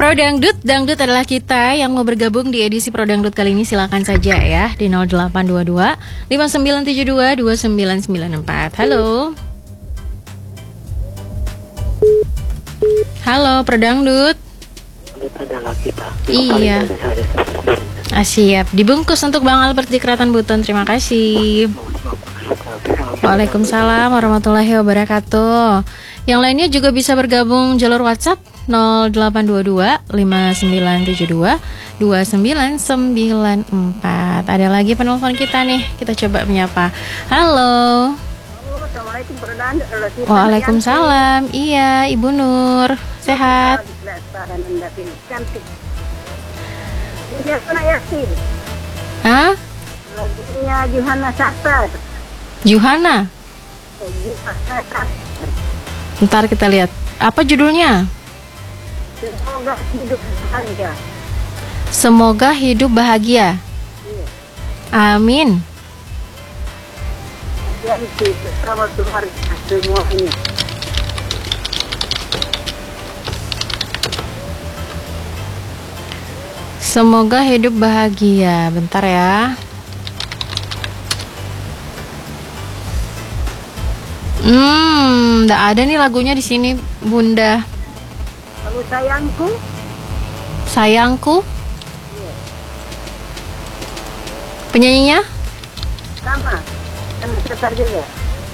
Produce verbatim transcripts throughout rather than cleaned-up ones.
Pro Dangdut, Dangdut adalah kita yang mau bergabung di edisi Pro Dangdut kali ini. Silakan saja ya di nol delapan dua dua lima sembilan tujuh dua dua sembilan sembilan empat. Halo. Halo Pro Dangdut. Adalah kita. Iya. Ah, siap. Dibungkus untuk Bang Albert di Keratan Buton. Terima kasih. Waalaikumsalam warahmatullahi wabarakatuh. Yang lainnya juga bisa bergabung jalur WhatsApp nol delapan dua dua lima sembilan tujuh dua dua sembilan sembilan empat. Ada lagi penelpon kita nih. Kita coba menyapa. Halo. Assalamualaikum warahmatullahi wabarakatuh. Waalaikumsalam. Iya, Ibu Nur. Sehat? Cantik. Ini apa Yasin? Hah? Lagunya Johanna Sasar. Juhana? Ntar kita lihat. Apa judulnya? Semoga hidup bahagia. Semoga hidup bahagia. Iya. Amin. Yanti bersama keluarga semuanya. Semoga hidup bahagia. Bentar ya. Hmm, nggak ada nih lagunya di sini, Bunda. Lagu sayangku. Sayangku. Iya. Penyanyinya? Sama. Kan Sasar juga.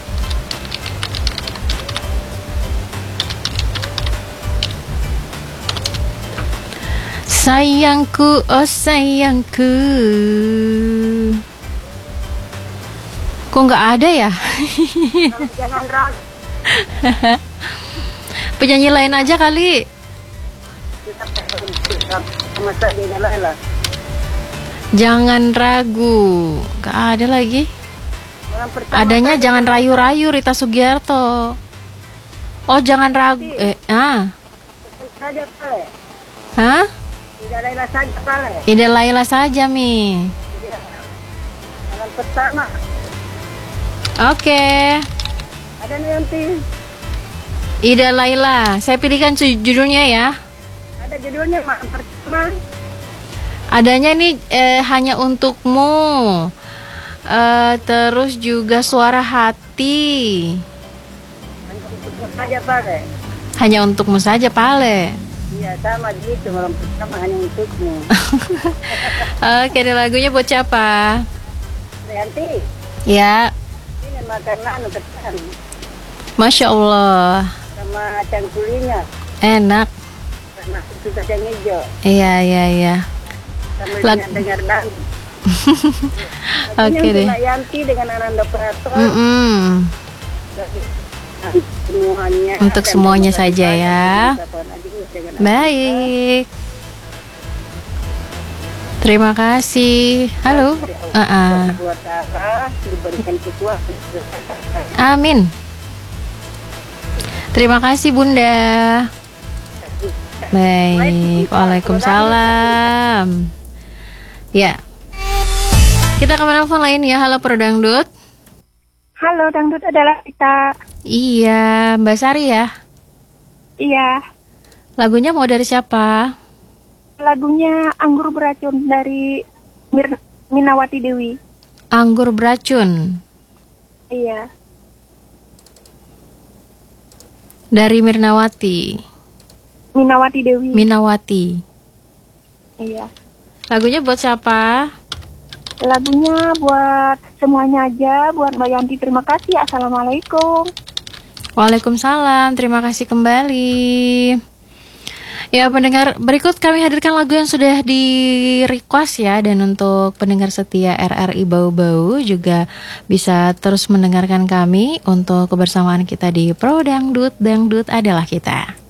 Sayangku, oh sayangku. Kok nggak ada ya? Jangan ragu. Penyanyi lain aja kali. Sama saja Laila. Jangan ragu. Gak ada lagi. Adanya jangan rayu-rayu, Rita Sugiarto. Oh, jangan ragu. Eh, ah. Saja Pale. Hah? Tidak Laila saja Pale. Ida Laila saja, Mi. Malam pertama. Oke. Ada nanti. Ida Laila. Saya pilihkan judulnya ya. Ada judulnya malam pertama. Adanya nih eh, hanya untukmu. Eh, terus juga suara hati. Hanya untukmu saja Pale. Hanya untukmu saja, Pale. Iya sama gitu malam pertama hanya untukmu. Oke, ada lagunya buat siapa? Nanti. Ya. Ini makanan ketan Masya Allah. sama cangkulinya. Enak. Sama itu kacang hijau. Iya, iya, iya. Sambil Lag- dengar dan. Oke deh. Mbak Yanti dengan Ananda Prato. Mm-mm. Semuanya. Untuk semuanya saja ya. Baik. Terima kasih. Halo. Uh-uh. Diberikan kekuatan. Amin. Terima kasih Bunda. Baik. Waalaikumsalam. Ya. Kita ke telepon lain ya. Halo Pro Dangdut. Halo, Dangdut adalah kita. Iya, Mbak Sari ya. Iya, Lagunya mau dari siapa? lagunya Anggur Beracun dari Mir- Minawati Dewi. Anggur Beracun Iya, dari Mirnawati. Minawati Dewi. Minawati. Iya. Lagunya buat siapa? Lagunya buat semuanya aja, buat Mbak Yanti. Terima kasih. Assalamualaikum. Waalaikumsalam. Terima kasih kembali. Ya pendengar, berikut kami hadirkan lagu yang sudah di request ya. Dan untuk pendengar setia R R I Bau-Bau juga bisa terus mendengarkan kami untuk kebersamaan kita di Pro Dangdut. Dangdut adalah kita.